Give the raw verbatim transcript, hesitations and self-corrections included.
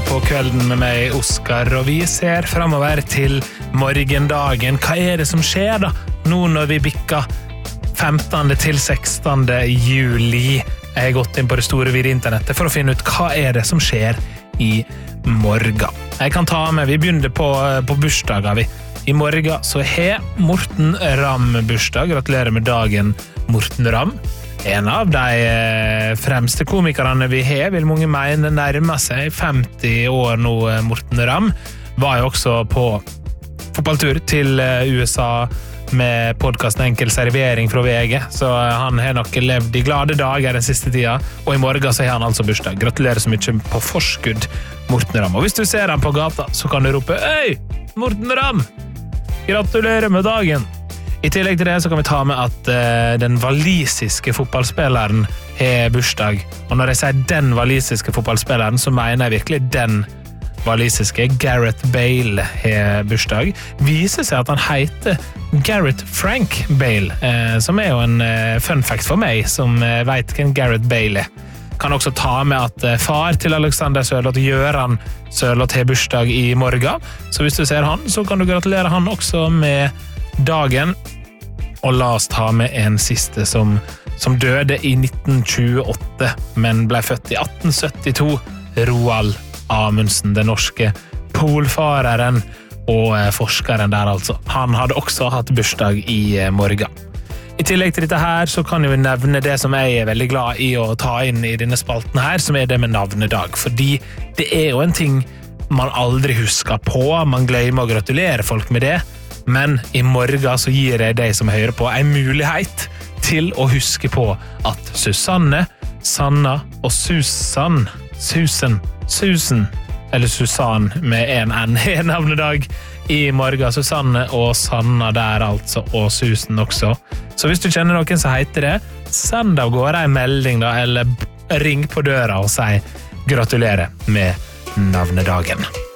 på kvelden med meg, Oskar, og vi ser fremover til morgendagen. Hva er det som skjer da, nå når vi bikker femtende til sekstende juli? Jeg har gått inn på det store vide internettet for å finne ut hva er det som skjer i morgen. Jeg kan ta med, vi begynner på, på bursdager vi. I morgen så har Morten Ramm bursdag. Gratulerer med dagen, Morten Ramm. En av de fremste komikerne vi har, vil mange mene nærmer seg femti år nå, Morten Ramm. Var jo også på fotballtur til U S A med podcasten Enkel Servering fra V G, så han har nok levd i glade dager den siste tida, og i morgen så har han altså bursdag. Gratulerer så mye på forskudd, Morten Ramm. Og hvis du ser han på gata, så kan du rope «Øy, Morten Ramm! Gratulerer med dagen!» I tillegg til det så kan vi ta med at uh, den walisiske fotballspilleren har bursdag. Og når jeg sier den walisiske fotballspilleren, så mener jeg virkelig den walisiske. Gareth Bale har bursdag. Viser seg at han heter Gareth Frank Bale, uh, som er jo en uh, fun fact for meg, som uh, vet hvem Gareth Bale er. Kan også ta med at uh, far til Alexander Sørloth, Gjøran Sørloth, har bursdag i morgen. Så hvis du ser han, så kan du gratulere han også med dagen. Og la oss ta med en siste som, som døde i nitten tjueåtte, men ble født i atten syttito. Roald Amundsen, den norske polfareren og forskeren der altså. Han hadde også hatt bursdag i morgen. I tillegg til dette her så kan vi nevne det som jeg er veldig glad i å ta inn i denne spalten her, som er det med navnedag. Fordi det er jo en ting man aldri husker på, man glemmer å gratulere folk med det. Men i morgen så gir jeg deg som hører på en mulighet til å huske på at Susanne, Sanna og Susan, Susan, Susan, eller Susan med en N, er navnedag i morgen. Susanne og Sanna der altså, og Susan også. Så hvis du kjenner noen som heter det, send av gårde en melding da, eller ring på døra og si gratulerer med navnedagen.